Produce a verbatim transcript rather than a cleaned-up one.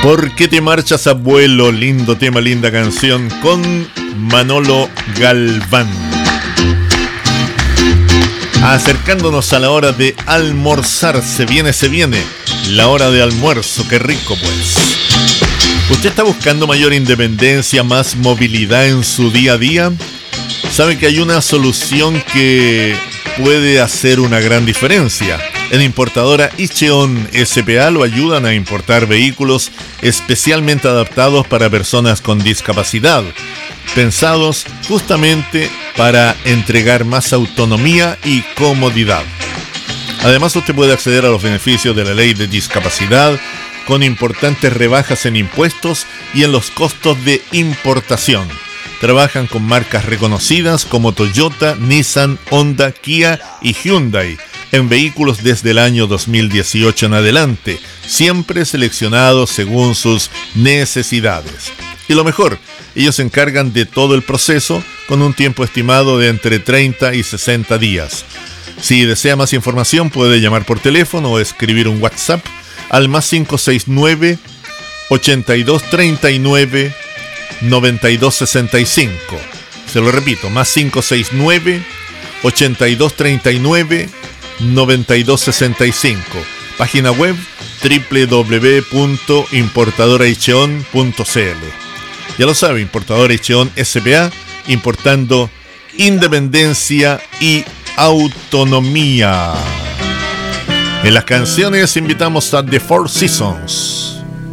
¿Por qué te marchas, abuelo? Lindo tema, linda canción con Manolo Galván. Acercándonos a la hora de almorzar, se viene, se viene la hora de almuerzo, qué rico pues. ¿Usted está buscando mayor independencia, más movilidad en su día a día? ¿Sabe que hay una solución que puede hacer una gran diferencia? En Importadora Icheon S P A lo ayudan a importar vehículos especialmente adaptados para personas con discapacidad, pensados justamente para entregar más autonomía y comodidad. Además, usted puede acceder a los beneficios de la ley de discapacidad con importantes rebajas en impuestos y en los costos de importación. Trabajan con marcas reconocidas como Toyota, Nissan, Honda, Kia y Hyundai en vehículos desde el año dos mil dieciocho en adelante, siempre seleccionados según sus necesidades. Y lo mejor, ellos se encargan de todo el proceso con un tiempo estimado de entre treinta y sesenta días. Si desea más información puede llamar por teléfono o escribir un WhatsApp al más cinco seis nueve, ochenta y dos treinta y nueve, noventa y dos sesenta y cinco. Se lo repito, más cinco seis nueve, ochenta y dos treinta y nueve, noventa y dos sesenta y cinco. Página web doble u doble u doble u punto importadora icheon punto c l. Ya lo sabe, Importadora Icheon S P A, importando independencia y autonomía. En las canciones invitamos a The Four Seasons.